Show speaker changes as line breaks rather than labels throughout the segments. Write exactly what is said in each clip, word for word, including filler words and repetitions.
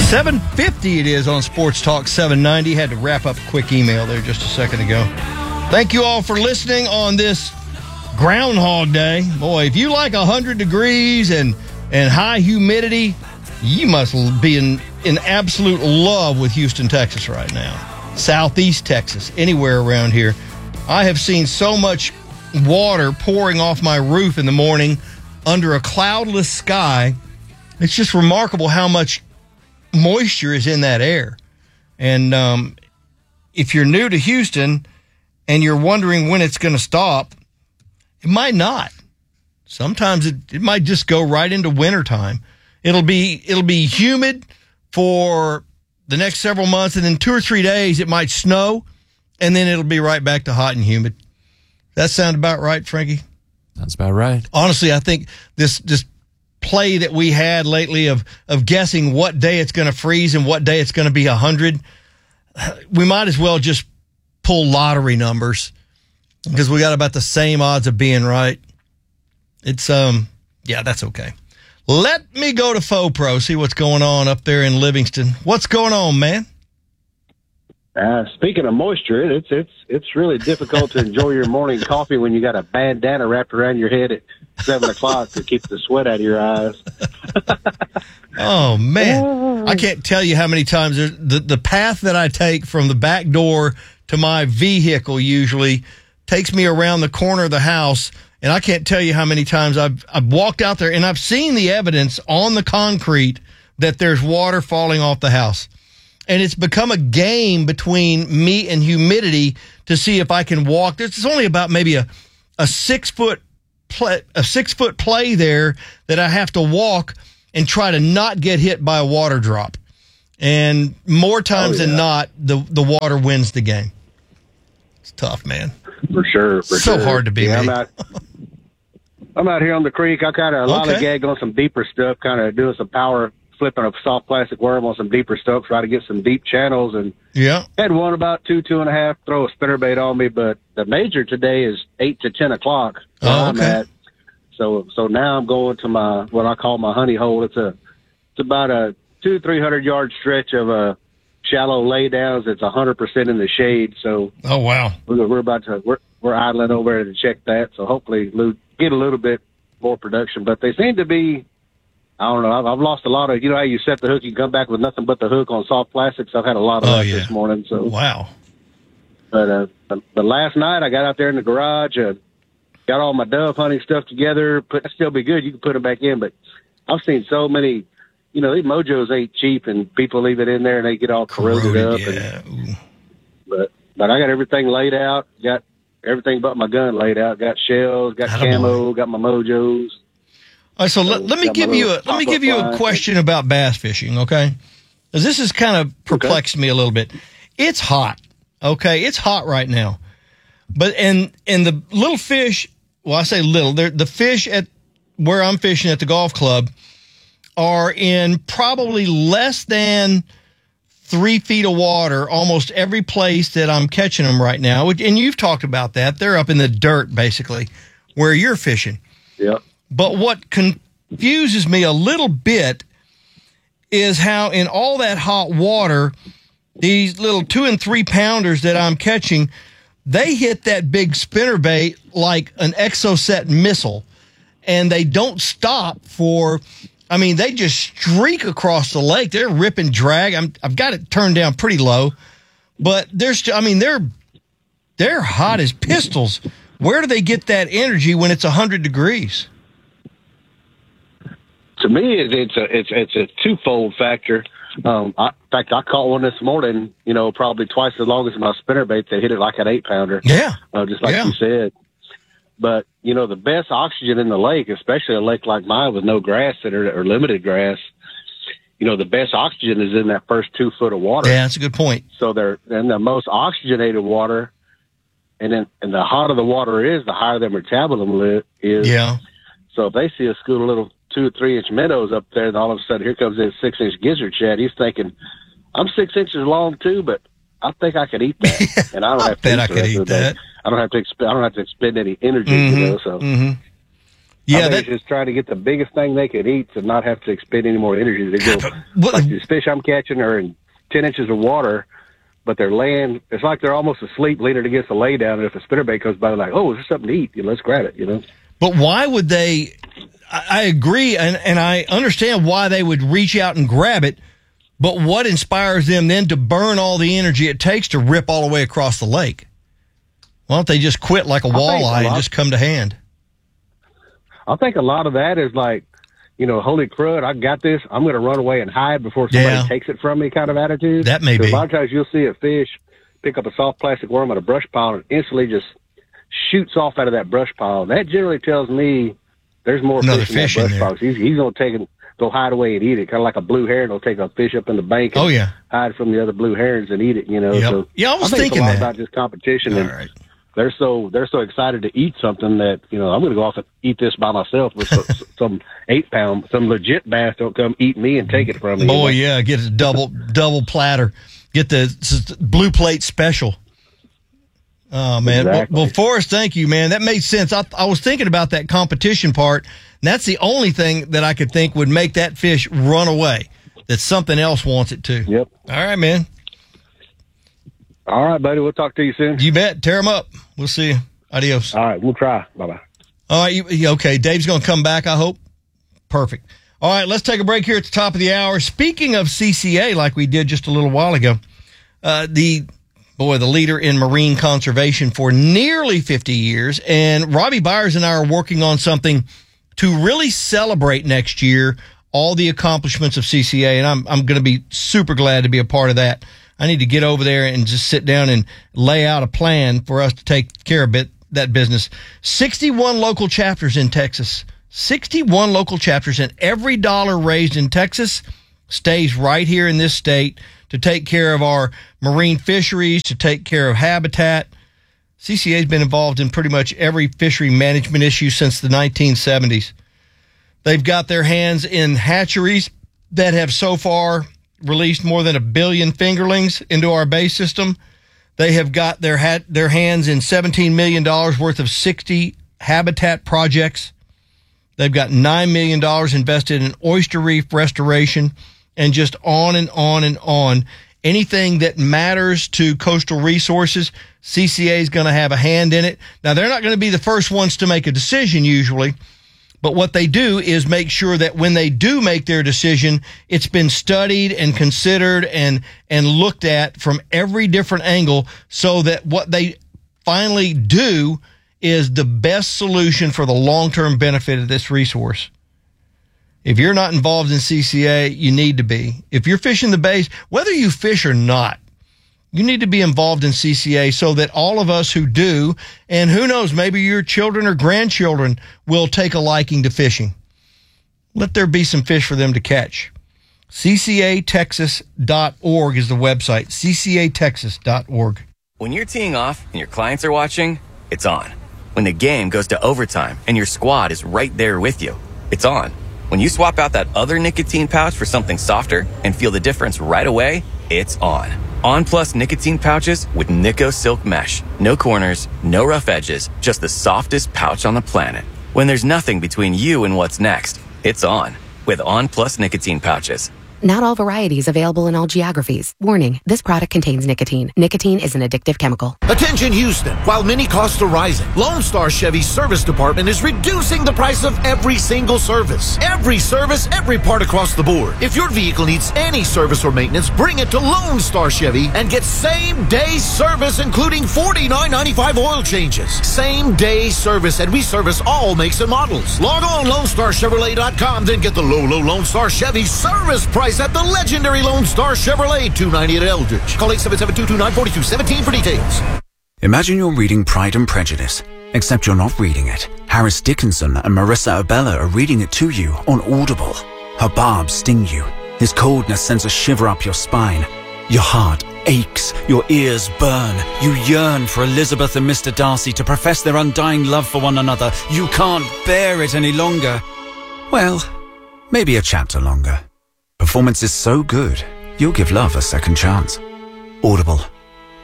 seven fifty it is on Sports Talk seven ninety. Had to wrap up a quick email there just a second ago. Thank you all for listening on this Groundhog Day. Boy, if you like one hundred degrees and, and high humidity, you must be in, in absolute love with Houston, Texas right now. Southeast Texas, anywhere around here. I have seen so much water pouring off my roof in the morning under a cloudless sky. It's just remarkable how much moisture is in that air. And um, if you're new to Houston and you're wondering when it's going to stop, it might not. Sometimes it, it might just go right into wintertime. It'll be it'll be humid for the next several months, and then two or three days it might snow, and then it'll be right back to hot and humid. That sound about right, Frankie?
That's about right.
Honestly, I think this this play that we had lately of of guessing what day it's going to freeze and what day it's going to be one hundred, we might as well just pull lottery numbers because we got about the same odds of being right. It's, um, yeah, that's okay. Let me go to FoPro, see what's going on up there in Livingston. What's going on, man?
Uh, speaking of moisture, it's it's it's really difficult to enjoy your morning coffee when you got a bandana wrapped around your head at seven o'clock to keep the sweat out of your eyes.
Oh man, I can't tell you how many times the the path that I take from the back door to my vehicle usually takes me around the corner of the house, and I can't tell you how many times I've I've walked out there and I've seen the evidence on the concrete that there's water falling off the house. And it's become a game between me and humidity to see if I can walk. It's only about maybe a, a six foot play, a six foot play there that I have to walk and try to not get hit by a water drop. And more times oh, yeah. than not, the, the water wins the game. It's tough, man.
For sure. For
so
sure.
hard to be
yeah,
me.
I'm out, I'm out here on the creek. I kind of
okay.
lollygag on some deeper stuff, kind of doing some power flipping a soft plastic worm on some deeper stuff, try to get some deep channels, and
yeah,
had one about two, two and a half, throw a spinnerbait on me, but the major today is eight to ten o'clock where
oh,
I'm
okay.
at. So, so now I'm going to my, what I call my honey hole. It's a, it's about a two, three hundred yard stretch of a shallow laydowns. It's a hundred percent in the shade. So,
oh wow,
we're, we're about to, we're, we're idling over there to check that. So hopefully get a little bit more production, but they seem to be, I don't know. I've, I've lost a lot of, you know how you set the hook, you come back with nothing but the hook on soft plastics. I've had a lot of
oh,
that
yeah.
this morning. So
wow.
But uh, but last night I got out there in the garage, uh, got all my dove hunting stuff together. Put still be good. You can put them back in, but I've seen so many. You know, these mojos ain't cheap, and people leave it in there and they get all corroded, corroded up.
Yeah.
And, but but I got everything laid out. Got everything but my gun laid out. Got shells. Got
Attaboy.
Camo. Got my mojos.
All right, so let, let me give you a let me give you a question about bass fishing, okay? Because this has kind of perplexed okay. me a little bit. It's hot, okay? It's hot right now, but and and the little fish, well, I say little, they're, the fish at where I'm fishing at the golf club are in probably less than three feet of water almost every place that I'm catching them right now. And you've talked about that; they're up in the dirt basically where you're fishing.
Yep.
But what confuses me a little bit is how in all that hot water, these little two and three pounders that I'm catching, they hit that big spinnerbait like an Exocet missile, and they don't stop for, I mean, they just streak across the lake. They're ripping drag. I'm, I've got it turned down pretty low, but there's, I mean, they're, they're hot as pistols. Where do they get that energy when it's one hundred degrees?
To me, it's a it's it's a twofold factor. Um, I, in fact, I caught one this morning. You know, probably twice as long as my spinnerbait. They hit it like an eight pounder.
Yeah,
uh, just like
yeah.
you said. But you know, the best oxygen in the lake, especially a lake like mine with no grass in it or limited grass, you know, the best oxygen is in that first two foot of water.
Yeah, that's a good point.
So they're and the most oxygenated water, and then and the hotter the water is, the higher their metabolism is.
Yeah.
So if they see a school of little two or three inch minnows up there, and all of a sudden here comes this six inch gizzard shad. He's thinking, I'm six inches long too, but I think I could eat that, and I don't
I
have to
bet
eat
I could eat that.
I don't have to. Exp- I don't have to expend any energy,
mm-hmm,
you know. So,
mm-hmm. Yeah,
I think
that,
it's just trying to get the biggest thing they could eat to not have to expend any more energy. They go,
what,
like these fish I'm catching are in ten inches of water, but they're laying. It's like they're almost asleep, leaning against the lay down. And if a spinnerbait comes by, they're like, "Oh, is there something to eat? Yeah, let's grab it." You know.
But why would they? I, I agree, and and I understand why they would reach out and grab it. But what inspires them then to burn all the energy it takes to rip all the way across the lake? Why don't they just quit like a walleye and just come to hand?
I think a lot of that is like, you know, holy crud, I got this. I'm going to run away and hide before somebody
Yeah.
takes it from me kind of attitude.
That may
So
be.
A lot of times you'll see a fish pick up a soft plastic worm on a brush pile and instantly just shoots off out of that brush pile. That generally tells me there's more
Another
fish
fish
in
in
that
there.
brush pile. He's, he's going to take it, go hide away and eat it, kind of like a blue heron. He'll take a fish up in the bank and
Oh, yeah.
hide from the other blue herons and eat it, you know.
Yep.
So
Yeah, I was
think
thinking
it's a lot
that.
about just competition.
All
and
right.
They're so they're so excited to eat something that, you know, I'm going to go off and eat this by myself with some, some eight pound, some legit bass don't come eat me and take it from me.
Boy,
you know?
yeah, get a double double platter. Get the s- blue plate special. Oh, man.
Exactly.
Well, well, Forrest, thank you, man. That made sense. I, I was thinking about that competition part, and that's the only thing that I could think would make that fish run away, that something else wants it to.
Yep.
All right, man.
All right, buddy. We'll talk to you soon.
You bet. Tear them up. We'll see you. Adios.
All right. We'll try. Bye-bye.
All right. You, you- okay. Dave's going to come back, I hope. Perfect. All right. Let's take a break here at the top of the hour. Speaking of C C A, like we did just a little while ago, uh, the, boy, the leader in marine conservation for nearly fifty years. And Robbie Byers and I are working on something to really celebrate next year all the accomplishments of C C A. And I'm, I'm going to be super glad to be a part of that. I need to get over there and just sit down and lay out a plan for us to take care of it, that business. sixty-one local chapters in Texas. sixty-one local chapters, and every dollar raised in Texas stays right here in this state to take care of our marine fisheries, to take care of habitat. C C A has been involved in pretty much every fishery management issue since the nineteen seventies. They've got their hands in hatcheries that have so far released more than a billion fingerlings into our bay system. They have got their hat, their hands in seventeen million dollars worth of sixty habitat projects. They've got nine million dollars invested in oyster reef restoration, and just on and on and on. Anything that matters to coastal resources, C C A is going to have a hand in it. Now, they're not going to be the first ones to make a decision usually, but what they do is make sure that when they do make their decision, it's been studied and considered and and looked at from every different angle so that what they finally do is the best solution for the long-term benefit of this resource. If you're not involved in C C A, you need to be. If you're fishing the bays, whether you fish or not, you need to be involved in C C A so that all of us who do, and who knows, maybe your children or grandchildren will take a liking to fishing. Let there be some fish for them to catch. C C A Texas dot org is the website, C C A Texas dot org.
When you're teeing off and your clients are watching, it's on. When the game goes to overtime and your squad is right there with you, it's on. When you swap out that other nicotine pouch for something softer and feel the difference right away, it's on. On Plus nicotine pouches with Nico Silk Mesh. No corners, no rough edges, just the softest pouch on the planet. When there's nothing between you and what's next, it's on with On Plus nicotine pouches.
Not all varieties available in all geographies. Warning, this product contains nicotine. Nicotine is an addictive chemical.
Attention Houston, while many costs are rising, Lone Star Chevy's service department is reducing the price of every single service. Every service, every part across the board. If your vehicle needs any service or maintenance, bring it to Lone Star Chevy and get same day service including forty-nine ninety-five oil changes. Same day service, and we service all makes and models. Log on Lone Star Chevrolet dot com, then get the low, low Lone Star Chevy service price at the legendary Lone Star Chevrolet, two ninety at Eldridge. Call eight seven seven, two two nine, four two one seven for details.
Imagine you're reading Pride and Prejudice, except you're not reading it. Harris Dickinson and Marissa Abella are reading it to you on Audible. Her barbs sting you. His coldness sends a shiver up your spine. Your heart aches, your ears burn. You yearn for Elizabeth and Mister Darcy to profess their undying love for one another. You can't bear it any longer. Well, maybe a chapter longer. Performance is so good, you'll give love a second chance. Audible.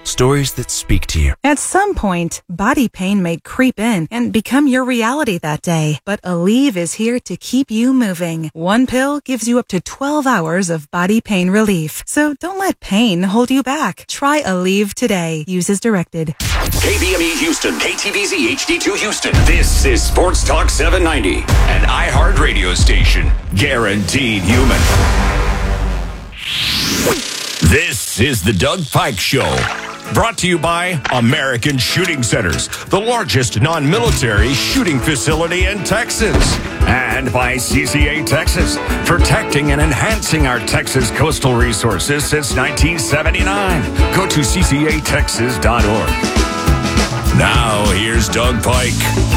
Stories that speak to you.
At some point, body pain may creep in and become your reality that day. But Aleve is here to keep you moving. One pill gives you up to twelve hours of body pain relief. So don't let pain hold you back. Try Aleve today. Use as directed.
K B M E Houston, K T V Z H D two Houston. This is Sports Talk seven ninety, an iHeart radio station. Guaranteed human. This is the Doug Pike Show. Brought to you by American Shooting Centers, the largest non-military shooting facility in Texas. And by C C A Texas, protecting and enhancing our Texas coastal resources since nineteen seventy-nine. Go to C C A Texas dot org. Now, here's Doug Pike.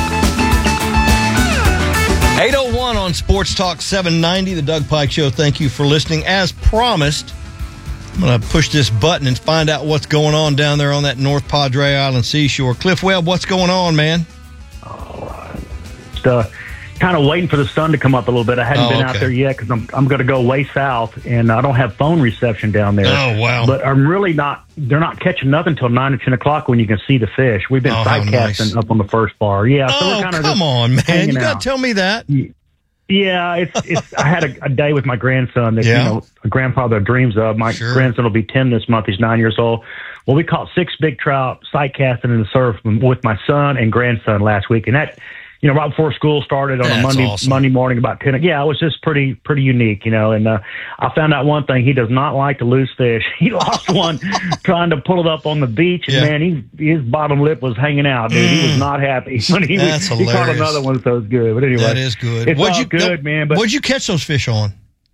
eight oh one on Sports Talk seven ninety, the Doug Pike Show. Thank you for listening. As promised, I'm going to push this button and find out what's going on down there on that North Padre Island seashore. Cliff Webb, what's going on, man?
Oh, just, uh, kind of waiting for the sun to come up a little bit. I hadn't
oh,
been
okay.
out there yet because I'm I'm going to go way south, and I don't have phone reception down there.
Oh, wow.
But I'm really not, they're not catching nothing until nine or ten o'clock when you can see the fish. We've been
Oh,
sight
how
casting
nice.
up on the first bar. Yeah, so
Oh,
we're kind of
come on, man. You got
out.
to tell me that.
Yeah, it's it's. I had a, a day with my grandson that
Yeah.
you know a grandfather dreams of. My
Sure.
grandson will be ten this month. He's nine years old. Well, we caught six big trout sight casting in the surf with my son and grandson last week, and that, you know, right before school started on
That's
a Monday
awesome.
Monday morning about ten. Yeah, it was just pretty pretty unique, you know. And uh, I found out one thing: he does not like to lose fish. He lost one trying to pull it up on the beach, and
Yeah.
man, he his bottom lip was hanging out, dude. He was not happy. But he,
That's
he caught
hilarious.
another one, so it's good. But anyway,
That is good.
It's
What'd
all
you,
good,
no,
man. But
what'd you catch those fish on?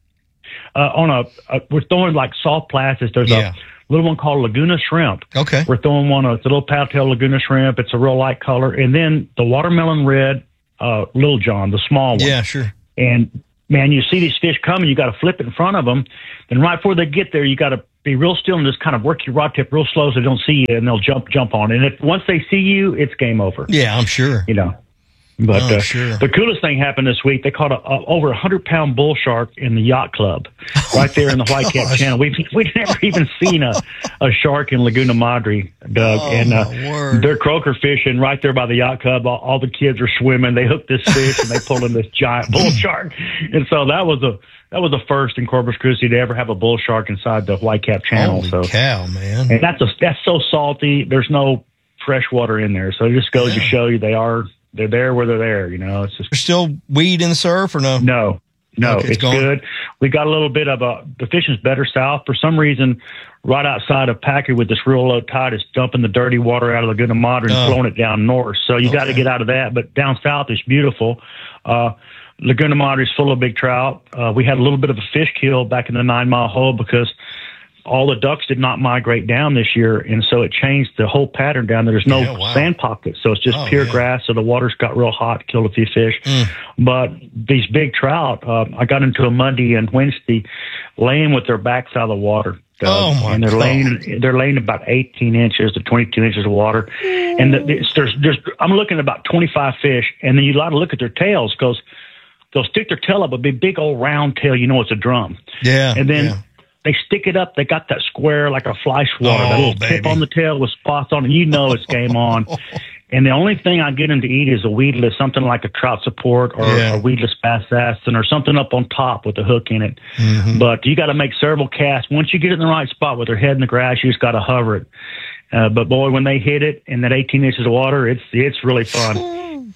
uh, on a, a we're throwing like soft plastics. There's
Yeah.
a little one called Laguna Shrimp.
Okay.
We're throwing one. Uh, it's a little paddle-tail Laguna Shrimp. It's a real light color, and then the watermelon red uh, Little John, the small one.
Yeah, sure.
And man, you see these fish coming, you got to flip it in front of them. Then right before they get there, you got to be real still and just kind of work your rod tip real slow so they don't see you, and they'll jump jump on. And if once they see you, it's game over.
Yeah, I'm sure.
You know. But
Oh,
uh,
sure.
the coolest thing happened this week. They caught a, a over a hundred pound bull shark in the yacht club, right there in the Whitecap
gosh.
Channel. We've we've never even seen a, a shark in Laguna Madre, Doug.
Oh,
and uh,
my word.
they're croaker fishing right there by the yacht club. All, all the kids are swimming. They hooked this fish and they pulled in this giant bull shark. And so that was a that was the first in Corpus Christi to ever have a bull shark inside the Whitecap Channel.
Holy
so
cow, man.
and that's a, that's so salty. There's no fresh water in there, so it just goes to
Yeah.
show you they are. They're there where they're there, you know. It's just
There's still weed in the surf or no?
no, no.
Okay, it's
it's
gone.
good. We got a little bit of a the fishing's better south for some reason. Right outside of Packer with this real low tide, it's dumping the dirty water out of Laguna Madre and
Oh.
flowing it down north. So you got to
Okay.
get out of that. But down south is beautiful. Uh, Laguna Madre is full of big trout. Uh, we had a little bit of a fish kill back in the Nine Mile Hole because all the ducks did not migrate down this year, and so it changed the whole pattern down there. There's no
Yeah, wow.
sand pockets, so it's just
Oh,
pure
yeah.
grass. So the water's got real hot, killed a few fish.
Mm.
But these big trout, uh, I got into a Monday and Wednesday laying with their backs out of the water. Doug.
Oh, my
and they're
God.
laying, they're laying about eighteen inches to twenty-two inches of water. And the, the, there's, there's, I'm looking at about twenty-five fish, and then you got to look at their tails because they'll stick their tail up, a big, big old round tail. You know, it's a drum.
Yeah.
And then
yeah.
they stick it up. They got that square like a fly swatter,
Oh,
that little
baby.
tip on the tail with spots on it. You know it's game on. And the only thing I get them to eat is a weedless, something like a trout support or
Yeah.
a weedless bass assassin or something up on top with a hook in it.
Mm-hmm.
But you got to make several casts. Once you get it in the right spot with their head in the grass, you just got to hover it. Uh, but boy, when they hit it in that eighteen inches of water, it's it's really fun.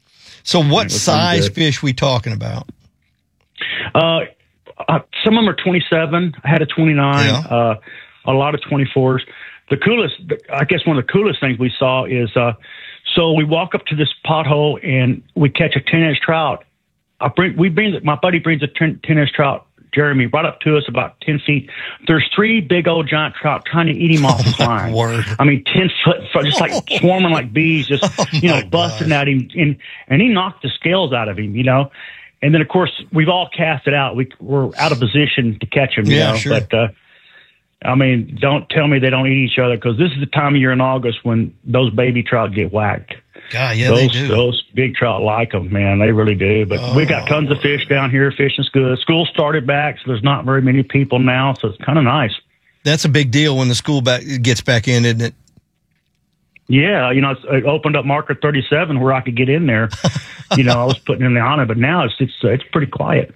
So what
was
size
good.
fish we talking about?
Uh, uh, some of them are twenty-seven. I had a twenty-nine.
Yeah.
Uh, a lot of twenty-fours. The coolest, I guess, one of the coolest things we saw is uh, so we walk up to this pothole and we catch a ten-inch trout. I bring, we bring, my buddy brings a ten-inch trout, Jeremy, right up to us about ten feet. There's three big old giant trout trying to eat him off his line.
Word.
I mean, ten foot, just like swarming like bees, just you know,
my
busting
gosh.
at him, and and he knocked the scales out of him, you know. And then, of course, we've all cast it out. We, we're out of position to catch them, you
Yeah,
know.
sure.
But, uh, I mean, don't tell me they don't eat each other because this is the time of year in August when those baby trout get whacked.
God, yeah,
those,
they do.
Those big trout like them, man. They really do. But
Oh.
we got tons of fish down here. Fishing's good. School started back, so there's not very many people now, so it's kind of nice.
That's a big deal when the school back gets back in, isn't it?
Yeah, you know, it's, it opened up marker thirty-seven where I could get in there. You know, I was putting in the honor, but now it's it's uh, it's pretty quiet.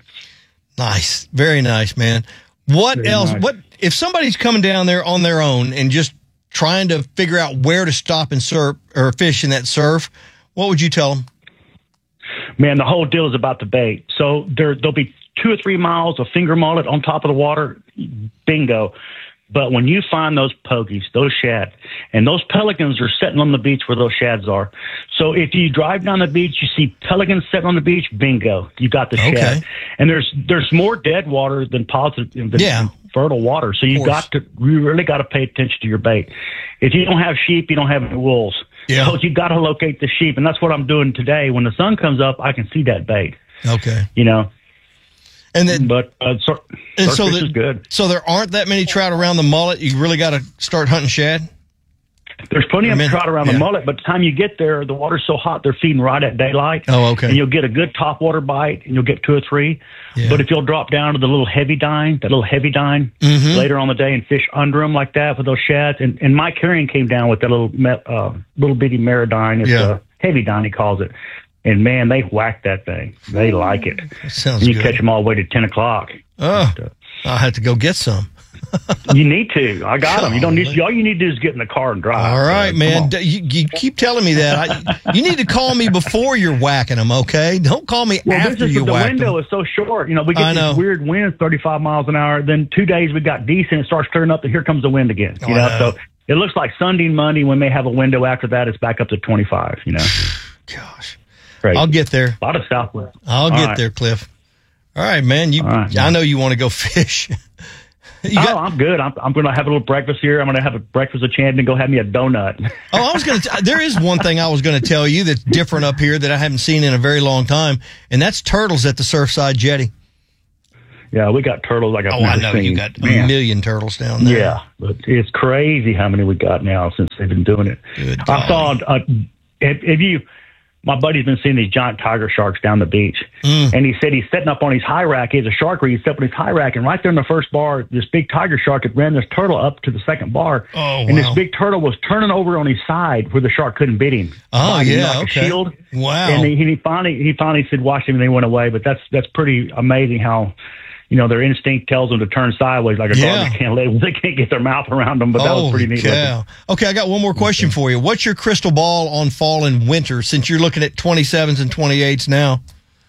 Nice, very nice, man. What
Very
else?
nice.
What if somebody's coming down there on their own and just trying to figure out where to stop and surf or fish in that surf? What would you tell them?
Man, the whole deal is about the bait. So there there'll be two or three miles of finger mullet on top of the water. Bingo. But when you find those pogies, those shad, and those pelicans are sitting on the beach where those shads are. So if you drive down the beach, you see pelicans sitting on the beach, bingo, you got the
Okay.
shad. And there's there's more dead water than positive than
Yeah.
fertile water. So you
course.
got to you really got to pay attention to your bait. If you don't have sheep, you don't have any wolves.
Yeah.
So you got to locate the sheep, and that's what I'm doing today. When the sun comes up, I can see that bait.
Okay.
You know.
And then,
But uh, sur-
and
surf
so
fish
the-
is good.
So there aren't that many trout around the mullet. You really got to start hunting shad.
There's plenty of
Amen.
trout around
Yeah.
the mullet, but the time you get there, the water's so hot, they're feeding right at daylight.
Oh, okay.
And you'll get a good top water bite, and you'll get two or three.
Yeah.
But if you'll drop down to the little heavy dine, that little heavy dine,
Mhm.
later on the day and fish under them like that with those shads. And, and Mike Herring came down with that little me- uh, little bitty maridine. It's
Yeah.
a heavy dine, he calls it. And, man, they whack that thing. They like it.
That sounds
And you
good.
catch them all the way to ten o'clock.
Oh,
But, uh,
I'll have to go get some.
you need to. I got them. You don't need.
Golly.
All you need to do is get in the car and drive.
All right,
Uh, come
man.
on.
D- You, you keep telling me that. I, you need to call me before you're whacking them, okay? Don't call me
Well,
after
this is,
you
the
whack
window
them.
is so short. You know, we
I
get
know.
these weird winds, thirty-five miles an hour. Then two days we got decent. It starts clearing up, and here comes the wind again. You
Oh, I
know,
know.
so it looks like Sunday and Monday. We may have a window after that. It's back up to twenty-five. You know,
Gosh.
Crazy.
I'll get there.
A lot of southwest.
I'll
All
get
right.
there, Cliff. All right, man. You,
All right,
I
man.
know you want to go fish. you
oh,
got,
I'm good. I'm, I'm going to have a little breakfast here. I'm going to have a breakfast with Chandon and go have me a donut.
oh, I was going to. There is one thing I was going to tell you that's different up here that I haven't seen in a very long time, and that's turtles at the Surfside Jetty.
Yeah, we got turtles like I've
Oh,
never
I know
seen.
you got a
Man.
million turtles down there.
Yeah, but it's crazy how many we got now since they've been doing it.
Good
I saw,
golly.
uh, if, if you, my buddy's been seeing these giant tiger sharks down the beach,
Mm.
and he said he's setting up on his high rack. He has a shark rig. He's set up on his high rack, and right there in the first bar, this big tiger shark had ran this turtle up to the second bar,
Oh,
and this
wow.
big turtle was turning over on his side where the shark couldn't beat him.
Oh,
Biting him
yeah,
like
okay.
a shield.
Wow.
And he, he finally, he finally said, "Watch him," and they went away. But that's that's pretty amazing how. You know, their instinct tells them to turn sideways like a
Yeah.
dog. They can't let, they can't get their mouth around them, but that was pretty
Holy
neat.
cow.
looking.
Okay, I got one more question for you. What's your crystal ball on fall and winter since you're looking at twenty-sevens and twenty-eights now?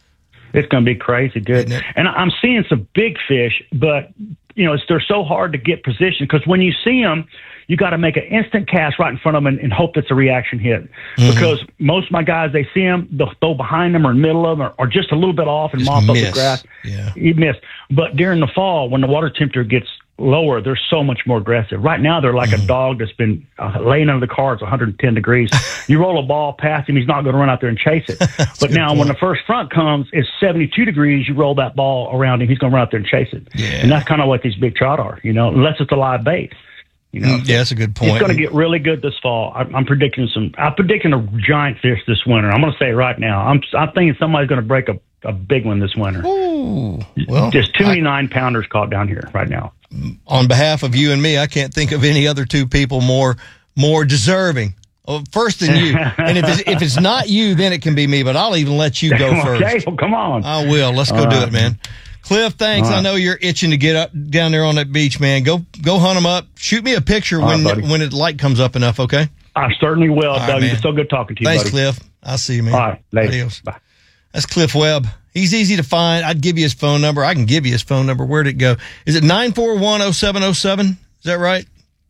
It's going to be crazy, dude.
Isn't it?
And I'm seeing some big fish, but, you know, it's, they're so hard to get positioned because when you see them, you got to make an instant cast right in front of them and, and hope it's a reaction hit.
Mm-hmm.
Because most of my guys, they see them, they'll throw behind them or in the middle of them or, or just a little bit off and
Just
mop up
miss.
the grass.
Yeah.
You miss. But during the fall, when the water temperature gets lower, they're so much more aggressive. Right now, they're like
Mm-hmm.
a dog that's been uh, laying under the car. It's one hundred ten degrees. You roll a ball past him, he's not going to run out there and chase it. But
good
now, when
point.
the first front comes, it's seventy-two degrees. You roll that ball around him, he's going to run out there and chase it.
Yeah.
And that's kind of what these big trout are, you know, unless it's a live bait. You know,
Mm, yeah, that's a good point.
it's going to get really good this fall. I'm, I'm predicting some. I'm predicting a giant fish this winter. I'm going to say it right now. I'm. I'm thinking somebody's going to break a, a big one this winter.
Ooh. Well,
Just too many
I-
nine pounders caught down here right now.
on behalf of you and me, I can't think of any other two people more more deserving. Oh, first than you. And if it's, if it's not you, then it can be me, but I'll even let you go first.
Okay, well, come on.
I will. Let's go
All
do
right.
it, man. Cliff, thanks.
All right.
I know you're itching to get up down there on that beach, man. Go go hunt them up. Shoot me a picture
All
when
right, buddy.
when the light comes up enough, okay?
I certainly will,
All right,
Doug.
man.
It's so good talking to you,
Thanks,
buddy.
Cliff. I'll see you, man.
All right, later.
Adios.
Bye.
That's Cliff Webb. He's easy to find. I'd give you his phone number. I can give you his phone number. Where'd it go? Is it nine four one oh seven oh seven? Is that right?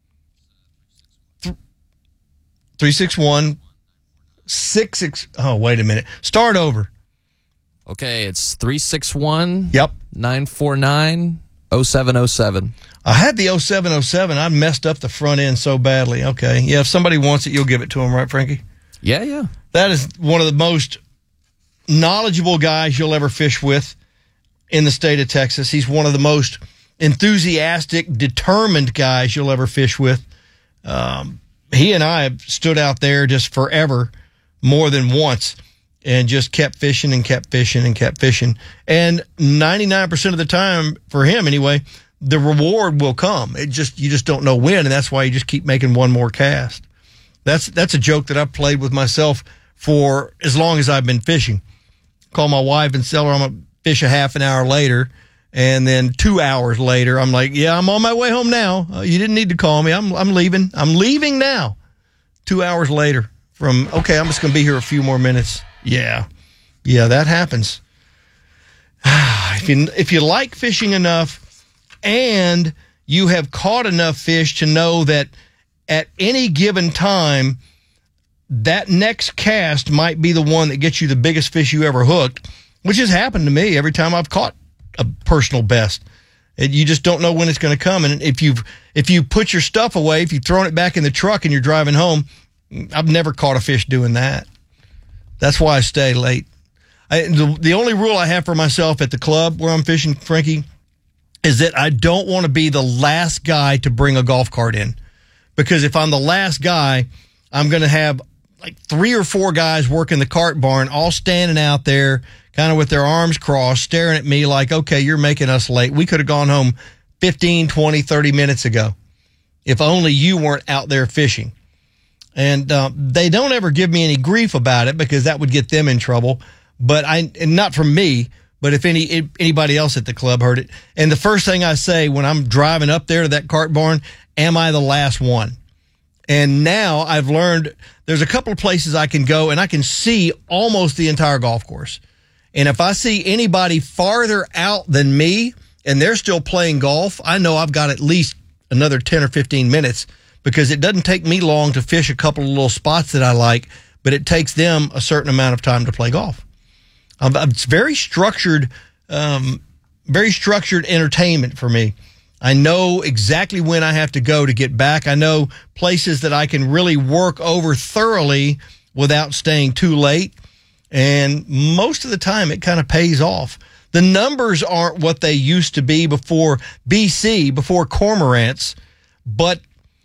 three six one six six Oh, wait a minute. Start over.
Okay, it's three six one
Yep.
nine four nine oh seven oh seven.
I had the oh seven oh seven. I messed up the front end so badly. Okay. Yeah, if somebody wants it, you'll give it to them, right, Frankie?
Yeah, yeah.
That is one of the most knowledgeable guys you'll ever fish with in the state of Texas. He's one of the most enthusiastic, determined guys you'll ever fish with. Um, he and I have stood out there just forever, more than once, and just kept fishing and kept fishing and kept fishing. And ninety-nine percent of the time, for him anyway, the reward will come. It just you just don't know when, and that's why you just keep making one more cast. That's that's a joke that I've played with myself for as long as I've been fishing. Call my wife and tell her I'm going to fish a half an hour later, and then two hours later, I'm like, yeah, I'm on my way home now. Uh, you didn't need to call me. I'm I'm leaving. I'm leaving now. Two hours later from, okay, I'm just going to be here a few more minutes. Yeah. Yeah, that happens. If you, if you like fishing enough and you have caught enough fish to know that at any given time, that next cast might be the one that gets you the biggest fish you ever hooked, which has happened to me every time I've caught a personal best. And you just don't know when it's going to come. And if you've if you put your stuff away, if you've thrown it back in the truck and you're driving home, I've never caught a fish doing that. That's why I stay late. I, the, the only rule I have for myself at the club where I'm fishing, Frankie, is that I don't want to be the last guy to bring a golf cart in. Because if I'm the last guy, I'm going to have like three or four guys working the cart barn, all standing out there, kind of with their arms crossed, staring at me like, okay, you're making us late. We could have gone home fifteen, twenty, thirty minutes ago if only you weren't out there fishing. And uh, they don't ever give me any grief about it because that would get them in trouble. But I, and not from me, but if any if anybody else at the club heard it. And the first thing I say when I'm driving up there to that cart barn, am I the last one? And now I've learned there's a couple of places I can go and I can see almost the entire golf course. And if I see anybody farther out than me and they're still playing golf, I know I've got at least another ten or fifteen minutes because it doesn't take me long to fish a couple of little spots that I like, but it takes them a certain amount of time to play golf. It's very structured, um, very structured entertainment for me. I know exactly when I have to go to get back. I know places that I can really work over thoroughly without staying too late. And most of the time it kind of pays off. The numbers aren't what they used to be before B C, before cormorants, but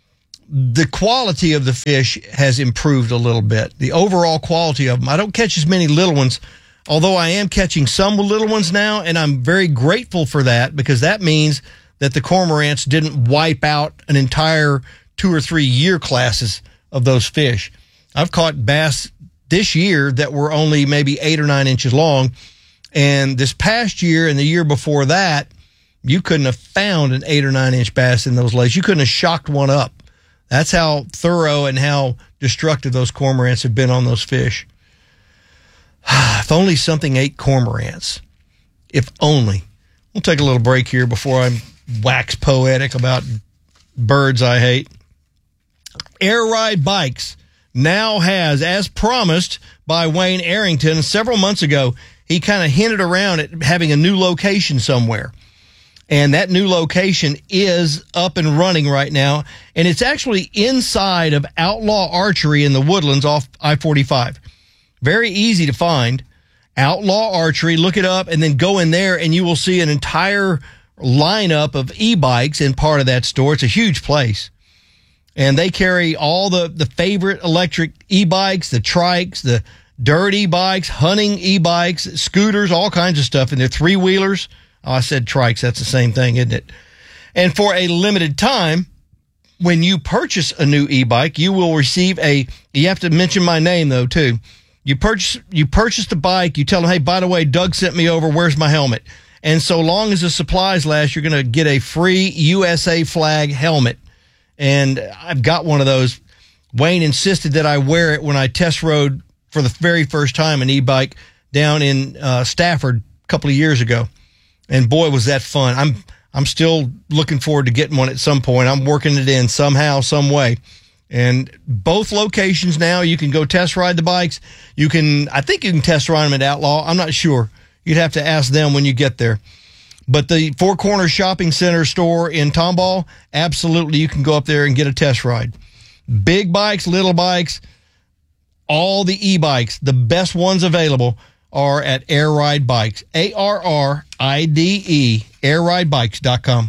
the quality of the fish has improved a little bit. The overall quality of them. I don't catch as many little ones, although I am catching some little ones now, and I'm very grateful for that because that means that the cormorants didn't wipe out an entire two or three year classes of those fish. I've caught bass this year that were only maybe eight or nine inches long. And this past year and the year before that, you couldn't have found an eight or nine inch bass in those lakes. You couldn't have shocked one up. That's how thorough and how destructive those cormorants have been on those fish. If only something ate cormorants. If only. We'll take a little break here before I wax poetic about birds I hate. Air Ride Bikes now has, as promised by Wayne Arrington several months ago, he kind of hinted around at having a new location somewhere. And that new location is up and running right now. And it's actually inside of Outlaw Archery in the Woodlands off I forty-five. Very easy to find. Outlaw Archery, look it up, and then go in there and you will see an entire lineup of e-bikes in part of that store. It's a huge place. And they carry all the, the favorite electric e-bikes, the trikes, the dirt e-bikes, hunting e-bikes, scooters, all kinds of stuff. And they're three-wheelers. Oh, I said trikes. That's the same thing, isn't it? And for a limited time, when you purchase a new e-bike, you will receive a, you have to mention my name, though, too. You purchase, you purchase the bike. You tell them, hey, by the way, Doug sent me over. Where's my helmet? And so long as the supplies last, you're going to get a free U S A flag helmet. And I've got one of those. Wayne insisted that I wear it when I test rode for the very first time an e-bike down in uh, Stafford a couple of years ago. And boy, was that fun. I'm I'm still looking forward to getting one at some point. I'm working it in somehow, some way. And both locations now, you can go test ride the bikes. You can, I think you can test ride them at Outlaw. I'm not sure. You'd have to ask them when you get there. But the Four Corners Shopping Center store in Tomball, absolutely, you can go up there and get a test ride. Big bikes, little bikes, all the e-bikes, the best ones available are at Air Ride Bikes. A R R I D E, air ride bikes dot com.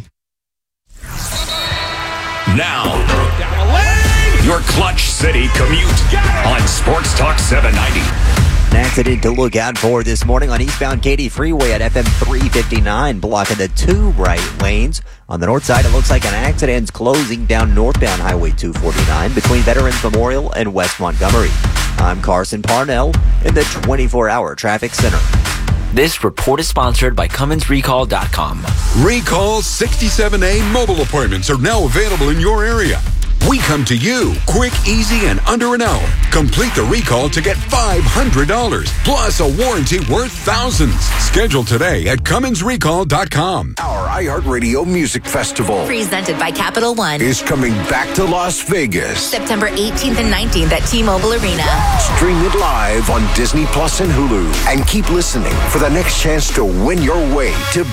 Now, your Clutch City commute on Sports Talk seven ninety.
an accident to look out for this morning on eastbound Katy Freeway at F M three fifty-nine, blocking the two right lanes. On the north side, it looks like an accident's closing down northbound Highway two forty-nine between Veterans Memorial and West Montgomery. I'm Carson Parnell in the twenty-four hour Traffic Center.
This report is sponsored by Cummins Recall dot com.
Recall sixty-seven A mobile appointments are now available in your area. We come to you, quick, easy, and under an hour. Complete the recall to get five hundred dollars, plus a warranty worth thousands. Schedule today at Cummins Recall dot com.
Our iHeartRadio Music Festival,
presented by Capital One,
is coming back to Las Vegas.
September eighteenth and nineteenth at T-Mobile Arena.
Stream it live on Disney Plus and Hulu. And keep listening for the next chance to win your way to